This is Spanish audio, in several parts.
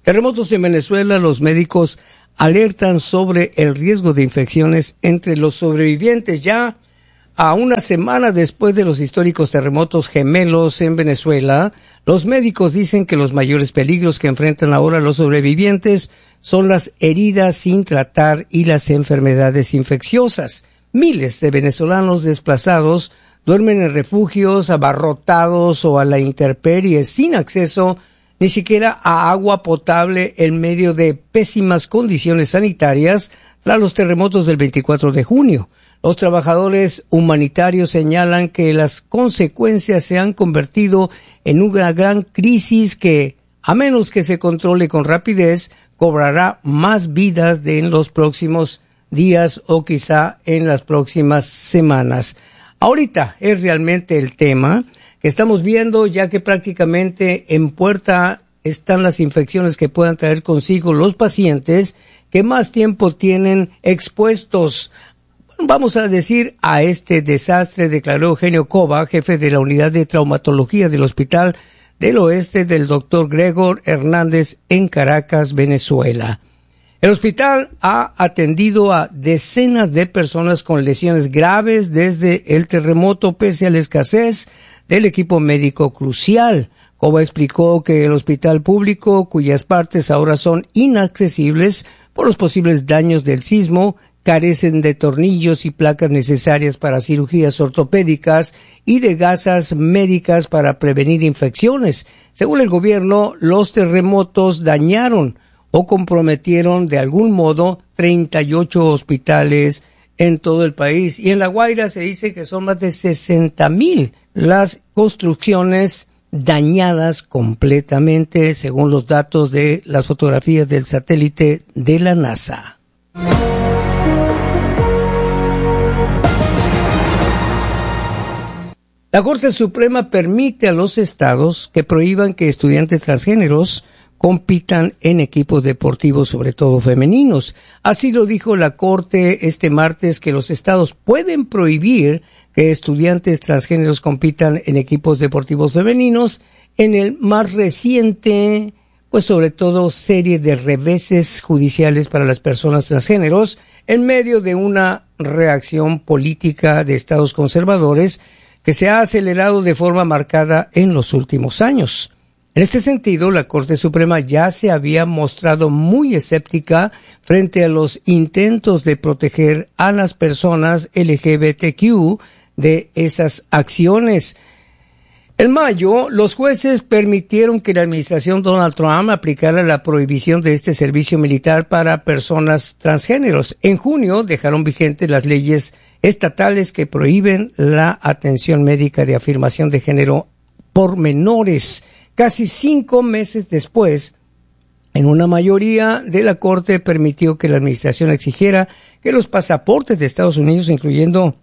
Terremotos en Venezuela, los médicos alertan sobre el riesgo de infecciones entre los sobrevivientes. Ya a una semana después de los históricos terremotos gemelos en Venezuela, los médicos dicen que los mayores peligros que enfrentan ahora los sobrevivientes son las heridas sin tratar y las enfermedades infecciosas. Miles de venezolanos desplazados duermen en refugios abarrotados o a la intemperie sin acceso ni siquiera a agua potable en medio de pésimas condiciones sanitarias tras los terremotos del 24 de junio. Los trabajadores humanitarios señalan que las consecuencias se han convertido en una gran crisis que, a menos que se controle con rapidez, cobrará más vidas en los próximos días o quizá en las próximas semanas. Ahorita es realmente el tema que estamos viendo, ya que prácticamente en puerta están las infecciones que puedan traer consigo los pacientes que más tiempo tienen expuestos, vamos a decir, a este desastre, declaró Eugenio Cova, jefe de la unidad de traumatología del Hospital del Oeste del Dr. Gregor Hernández en Caracas, Venezuela. El hospital ha atendido a decenas de personas con lesiones graves desde el terremoto, pese a la escasez del equipo médico crucial. Cova explicó que el hospital público, cuyas partes ahora son inaccesibles por los posibles daños del sismo, carecen de tornillos y placas necesarias para cirugías ortopédicas y de gasas médicas para prevenir infecciones. Según el gobierno, los terremotos dañaron o comprometieron de algún modo 38 hospitales en todo el país. Y en La Guaira se dice que son más de 60,000 las construcciones dañadas completamente, según los datos de las fotografías del satélite de la NASA. La Corte Suprema permite a los estados que prohíban que estudiantes transgéneros compitan en equipos deportivos, sobre todo femeninos. Así lo dijo la Corte este martes, que los estados pueden prohibir que estudiantes transgéneros compitan en equipos deportivos femeninos en el más reciente, pues sobre todo, serie de reveses judiciales para las personas transgéneros en medio de una reacción política de estados conservadores que se ha acelerado de forma marcada en los últimos años. En este sentido, la Corte Suprema ya se había mostrado muy escéptica frente a los intentos de proteger a las personas LGBTQ de esas acciones. En mayo, los jueces permitieron que la administración Donald Trump aplicara la prohibición de este servicio militar para personas transgéneros. En junio, dejaron vigentes las leyes estatales que prohíben la atención médica de afirmación de género por menores. Casi 5 meses después, en una mayoría de la Corte permitió que la administración exigiera que los pasaportes de Estados Unidos, incluyendo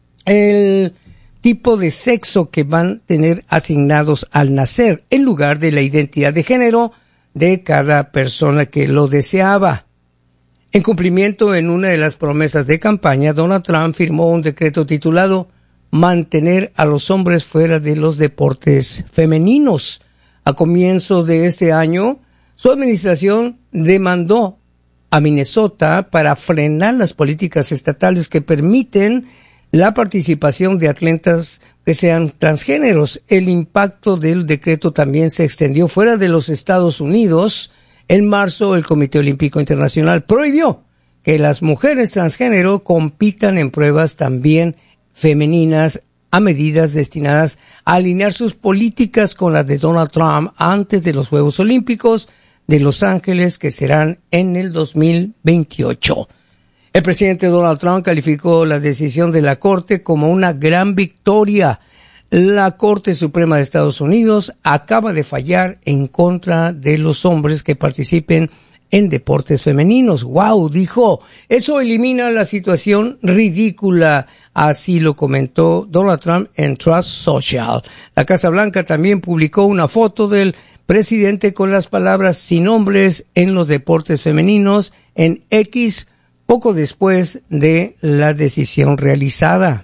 el tipo de sexo que van a tener asignados al nacer, en lugar de la identidad de género de cada persona que lo deseaba. En cumplimiento en una de las promesas de campaña, Donald Trump firmó un decreto titulado Mantener a los hombres fuera de los deportes femeninos. A comienzo de este año, su administración demandó a Minnesota para frenar las políticas estatales que permiten la participación de atletas que sean transgéneros. El impacto del decreto también se extendió fuera de los Estados Unidos. En marzo, el Comité Olímpico Internacional prohibió que las mujeres transgénero compitan en pruebas también femeninas a medidas destinadas a alinear sus políticas con las de Donald Trump antes de los Juegos Olímpicos de Los Ángeles, que serán en el 2028. El presidente Donald Trump calificó la decisión de la Corte como una gran victoria. La Corte Suprema de Estados Unidos acaba de fallar en contra de los hombres que participen en deportes femeninos. ¡Wow!, dijo. Eso elimina la situación ridícula. Así lo comentó Donald Trump en Truth Social. La Casa Blanca también publicó una foto del presidente con las palabras sin hombres en los deportes femeninos en X poco después de la decisión realizada.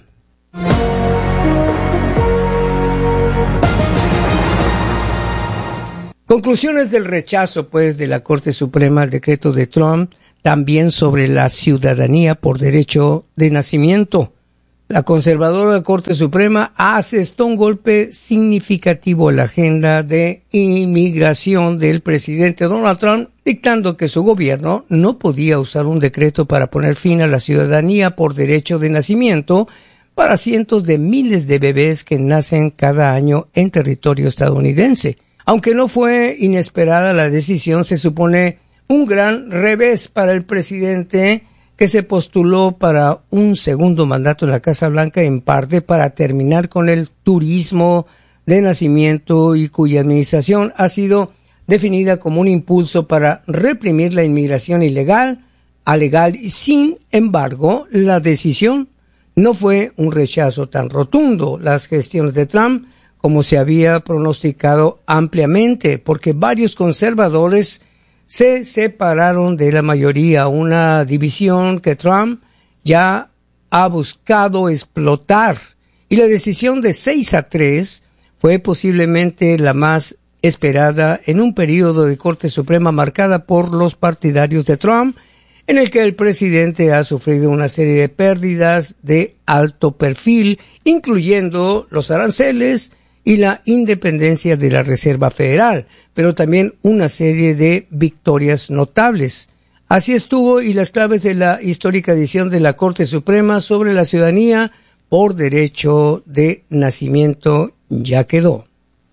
Conclusiones del rechazo, pues, de la Corte Suprema al decreto de Trump, también sobre la ciudadanía por derecho de nacimiento. La conservadora Corte Suprema asestó un golpe significativo a la agenda de inmigración del presidente Donald Trump, dictando que su gobierno no podía usar un decreto para poner fin a la ciudadanía por derecho de nacimiento para cientos de miles de bebés que nacen cada año en territorio estadounidense. Aunque no fue inesperada la decisión, se supone un gran revés para el presidente, que se postuló para un segundo mandato en la Casa Blanca, en parte para terminar con el turismo de nacimiento y cuya administración ha sido definida como un impulso para reprimir la inmigración ilegal a legal. Sin embargo, la decisión no fue un rechazo tan rotundo. Las gestiones de Trump, como se había pronosticado ampliamente, porque varios conservadores se separaron de la mayoría, una división que Trump ya ha buscado explotar, y la decisión de 6-3 fue posiblemente la más esperada en un periodo de Corte Suprema marcada por los partidarios de Trump, en el que el presidente ha sufrido una serie de pérdidas de alto perfil, incluyendo los aranceles y la independencia de la Reserva Federal, pero también una serie de victorias notables. Así estuvo, y las claves de la histórica decisión de la Corte Suprema sobre la ciudadanía por derecho de nacimiento ya quedó.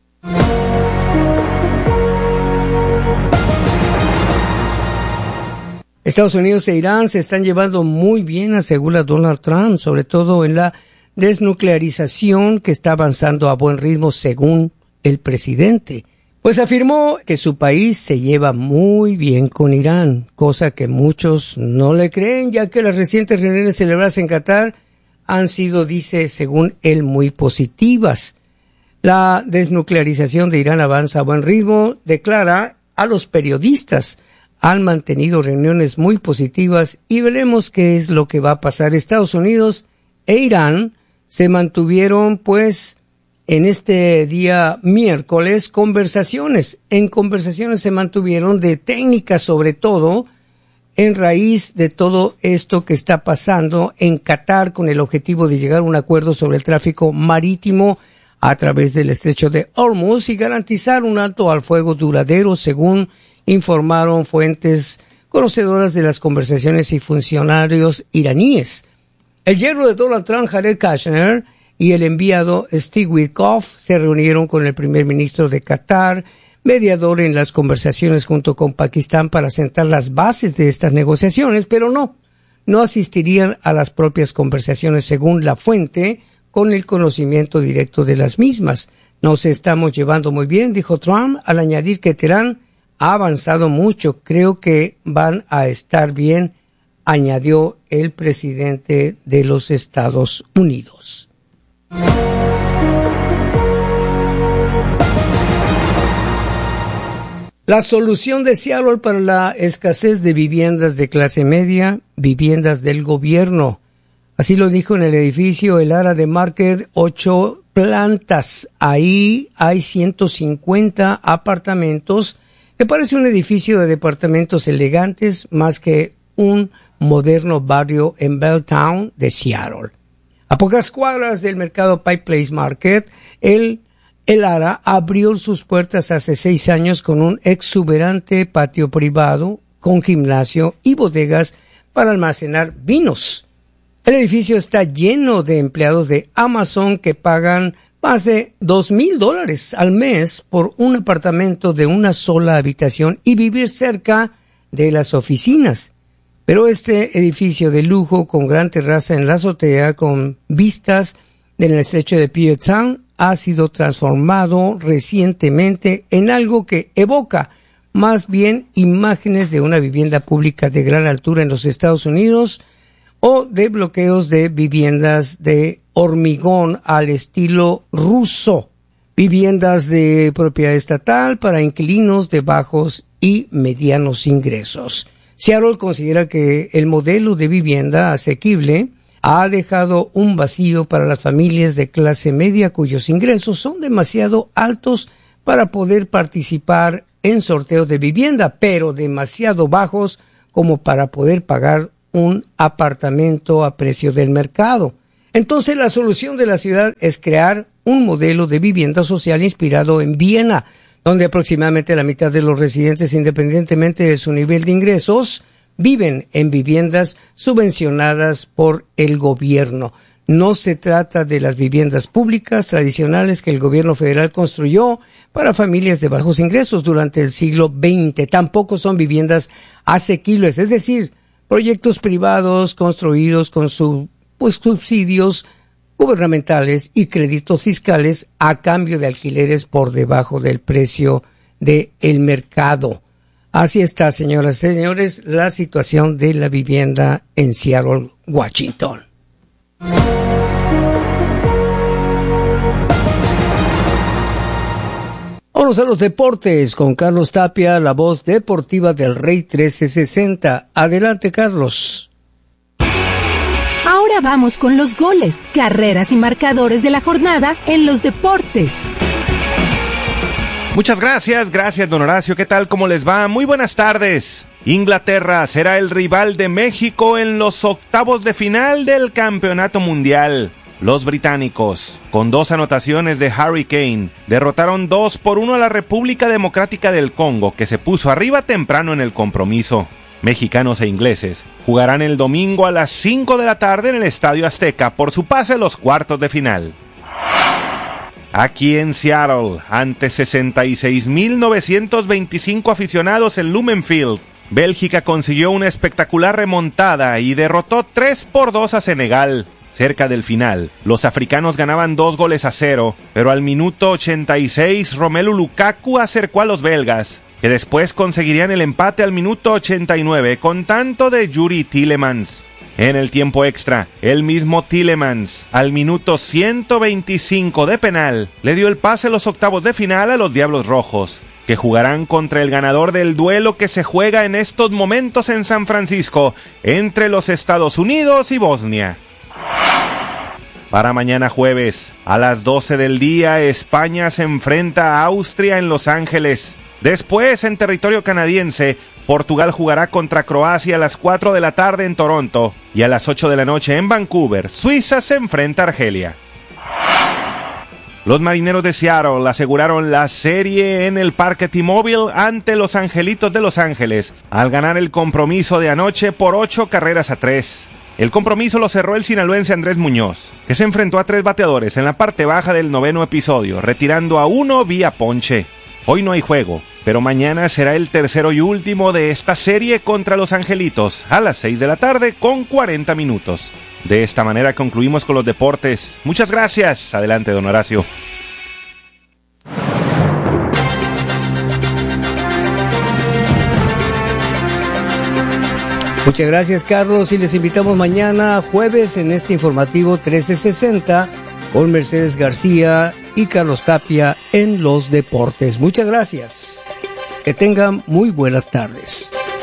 Estados Unidos e Irán se están llevando muy bien, asegura Donald Trump, sobre todo en la desnuclearización que está avanzando a buen ritmo según el presidente. Pues afirmó que su país se lleva muy bien con Irán, cosa que muchos no le creen, ya que las recientes reuniones celebradas en Qatar han sido, dice, según él, muy positivas. La desnuclearización de Irán avanza a buen ritmo, declara a los periodistas. Han mantenido reuniones muy positivas y veremos qué es lo que va a pasar. Estados Unidos e Irán se mantuvieron, pues, en este día miércoles, conversaciones. En conversaciones se mantuvieron de técnicas, sobre todo, en raíz de todo esto que está pasando en Qatar, con el objetivo de llegar a un acuerdo sobre el tráfico marítimo a través del estrecho de Hormuz y garantizar un alto al fuego duradero, según informaron fuentes conocedoras de las conversaciones y funcionarios iraníes. El yerno de Donald Trump, Jared Kushner, y el enviado Steve Witkoff se reunieron con el primer ministro de Qatar, mediador en las conversaciones junto con Pakistán para sentar las bases de estas negociaciones, pero no asistirían a las propias conversaciones según la fuente, con el conocimiento directo de las mismas. Nos estamos llevando muy bien, dijo Trump, al añadir que Teherán ha avanzado mucho. Creo que van a estar bien, añadió el presidente de los Estados Unidos. La solución de Seattle para la escasez de viviendas de clase media, viviendas del gobierno. Así lo dijo en el edificio El Ara de Market, 8 plantas. Ahí hay 150 apartamentos, que parece un edificio de departamentos elegantes más que un moderno barrio en Belltown de Seattle. A pocas cuadras del mercado Pike Place Market, el Ara abrió sus puertas hace 6 años con un exuberante patio privado, con gimnasio y bodegas para almacenar vinos. El edificio está lleno de empleados de Amazon que pagan más de $2,000 al mes por un apartamento de una sola habitación y vivir cerca de las oficinas. Pero este edificio de lujo con gran terraza en la azotea con vistas del estrecho de Puget Sound ha sido transformado recientemente en algo que evoca más bien imágenes de una vivienda pública de gran altura en los Estados Unidos o de bloqueos de viviendas de hormigón al estilo ruso, viviendas de propiedad estatal para inquilinos de bajos y medianos ingresos. Seattle considera que el modelo de vivienda asequible ha dejado un vacío para las familias de clase media cuyos ingresos son demasiado altos para poder participar en sorteos de vivienda, pero demasiado bajos como para poder pagar un apartamento a precio del mercado. Entonces la solución de la ciudad es crear un modelo de vivienda social inspirado en Viena, donde aproximadamente la mitad de los residentes, independientemente de su nivel de ingresos, viven en viviendas subvencionadas por el gobierno. No se trata de las viviendas públicas tradicionales que el gobierno federal construyó para familias de bajos ingresos durante el siglo XX. Tampoco son viviendas asequibles, es decir, proyectos privados construidos con subsidios gubernamentales y créditos fiscales a cambio de alquileres por debajo del precio del mercado. Así está, señoras y señores, la situación de la vivienda en Seattle, Washington. Vamos a los deportes con Carlos Tapia, la voz deportiva del Rey 1360. Adelante, Carlos. Ahora vamos con los goles, carreras y marcadores de la jornada en los deportes. Muchas gracias, don Horacio. ¿Qué tal? ¿Cómo les va? Muy buenas tardes. Inglaterra será el rival de México en los octavos de final del Campeonato Mundial. Los británicos, con 2 anotaciones de Harry Kane, derrotaron 2-1 a la República Democrática del Congo, que se puso arriba temprano en el compromiso. Mexicanos e ingleses jugarán el domingo a las 5 de la tarde en el Estadio Azteca por su pase a los cuartos de final. Aquí en Seattle, ante 66,925 aficionados en Lumen Field, Bélgica consiguió una espectacular remontada y derrotó 3-2 a Senegal. Cerca del final, los africanos ganaban 2-0, pero al minuto 86 Romelu Lukaku acercó a los belgas, que después conseguirían el empate al minuto 89 con tanto de Yuri Tielemans. En el tiempo extra, el mismo Tielemans, al minuto 125 de penal, le dio el pase a los octavos de final a los Diablos Rojos, que jugarán contra el ganador del duelo que se juega en estos momentos en San Francisco, entre los Estados Unidos y Bosnia. Para mañana jueves, a las 12 del día, España se enfrenta a Austria en Los Ángeles. Después, en territorio canadiense, Portugal jugará contra Croacia a las 4 de la tarde en Toronto, y a las 8 de la noche en Vancouver, Suiza se enfrenta a Argelia. Los Marineros de Seattle aseguraron la serie en el Parque T-Mobile ante los Angelitos de Los Ángeles, al ganar el compromiso de anoche por 8-3. El compromiso lo cerró el sinaloense Andrés Muñoz, que se enfrentó a 3 bateadores en la parte baja del 9º episodio, retirando a 1 vía ponche. Hoy no hay juego, pero mañana será el tercero y último de esta serie contra los Angelitos, a las 6 de la tarde con 40 minutos. De esta manera concluimos con los deportes. Muchas gracias. Adelante, don Horacio. Muchas gracias, Carlos, y les invitamos mañana jueves en este informativo 1360 con Mercedes García y Carlos Tapia en los deportes. Muchas gracias. Que tengan muy buenas tardes.